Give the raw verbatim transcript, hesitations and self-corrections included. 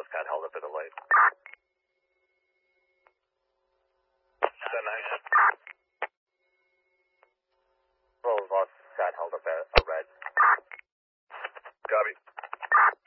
Scott held up at the light. ten nine